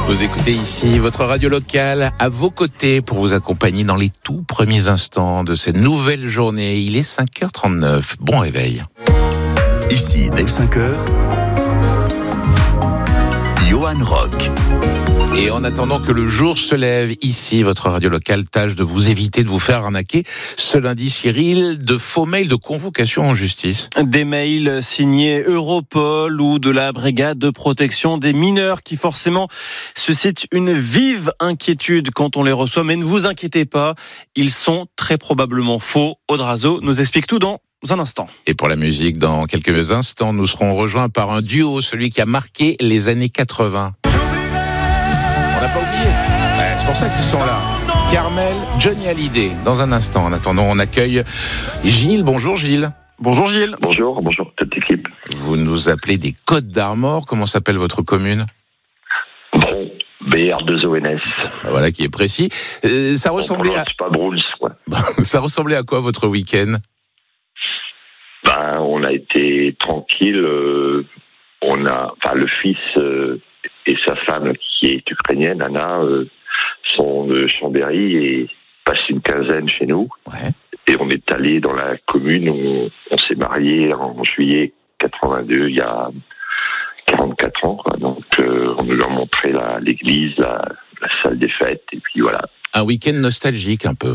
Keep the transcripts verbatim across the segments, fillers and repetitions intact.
Vous écoutez ici votre radio locale à vos côtés pour vous accompagner dans les tout premiers instants de cette nouvelle journée. Il est cinq heures trente-neuf. Bon réveil. Ici, dès cinq heures, Johan Rock. Et en attendant que le jour se lève, ici, votre radio locale tâche de vous éviter de vous faire arnaquer. Ce lundi, Cyril, de faux mails de convocation en justice. Des mails signés Europol ou de la brigade de protection des mineurs qui forcément suscitent une vive inquiétude quand on les reçoit. Mais ne vous inquiétez pas, ils sont très probablement faux. Audrazo nous explique tout dans un instant. Et pour la musique, dans quelques instants, nous serons rejoints par un duo, celui qui a marqué les années quatre-vingts. On n'a pas oublié. Ouais, c'est pour ça qu'ils sont là. Carmel, Johnny Hallyday. Dans un instant. En attendant, on accueille Gilles. Bonjour Gilles. Bonjour Gilles. Bonjour, bonjour toute l'équipe. Vous nous appelez des Côtes d'Armor. Comment s'appelle votre commune ? Bon, B R deux O N S. Voilà qui est précis. Euh, ça ressemblait bon, à... C'est pas drôle, quoi. Ça ressemblait à quoi votre week-end ? Ben, on a été tranquille. Euh, on a, enfin, le fils euh, et sa femme qui est ukrainienne, Anna, euh, sont de Chambéry et passent une quinzaine chez nous. Ouais. Et on est allé dans la commune. On, on s'est marié en juillet quatre-vingt-deux, il y a quarante-quatre ans. Quoi. Donc, euh, on nous a montré la, l'église, la, la salle des fêtes, et puis voilà. Un week-end nostalgique, un peu.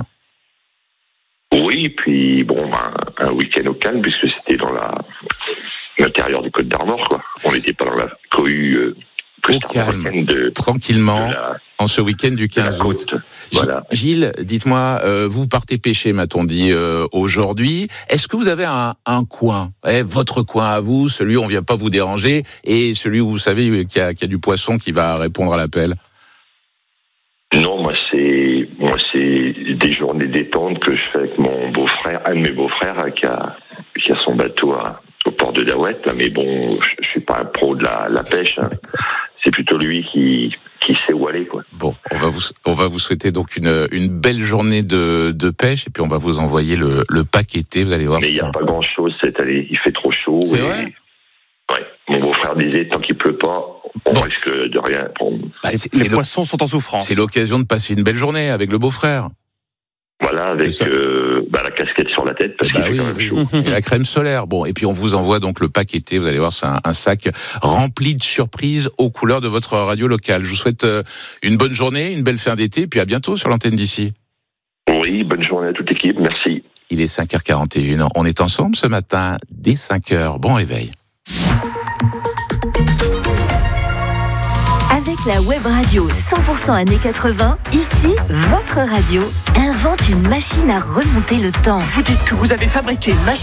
Oui, puis bon, ben, un week-end au calme, puisque c'était dans la, l'intérieur des Côtes d'Armor, quoi. On n'était pas dans la cohue. Euh, au calme, de, tranquillement, de la, en ce week-end du quinze août. Voilà. Gilles, dites-moi, euh, vous partez pêcher, m'a-t-on dit, euh, aujourd'hui. Est-ce que vous avez un, un coin, eh, votre coin à vous, celui où on ne vient pas vous déranger, et celui où vous savez qu'il y a, qu'il y a du poisson qui va répondre à l'appel ? Non, moi c'est, moi c'est des journées détente que je fais avec mon beau-frère, un de mes beaux-frères qui a, qui a son bateau à, au port de Daouette. Mais bon, je, je suis pas un pro de la, la pêche. Hein. C'est plutôt lui qui, qui sait où aller, quoi. Bon, on va vous, on va vous souhaiter donc une, une belle journée de, de pêche, et puis on va vous envoyer le, le paqueté. Vous allez voir. Mais il n'y a pas grand-chose cette année. Il fait trop chaud. C'est et, vrai. Ouais. Mon beau-frère disait tant qu'il pleut pas, on bon. risque de rien. On... Bah, c'est, les c'est poissons le... sont en souffrance. C'est l'occasion de passer une belle journée avec le beau-frère. Voilà, avec euh, bah, la casquette sur la tête, parce bah qu'il oui, fait quand même chaud. Et la crème solaire. Bon, et puis on vous envoie donc le pack été. Vous allez voir, c'est un, un sac rempli de surprises aux couleurs de votre radio locale. Je vous souhaite euh, une bonne journée, une belle fin d'été, puis à bientôt sur l'antenne d'ici. Oui, bonne journée à toute l'équipe, merci. Il est cinq heures quarante et une. On est ensemble ce matin dès cinq heures. Bon réveil. Avec la web radio cent pour cent années quatre-vingts, ici, votre radio invente une machine à remonter le temps. Vous dites que vous avez fabriqué une machine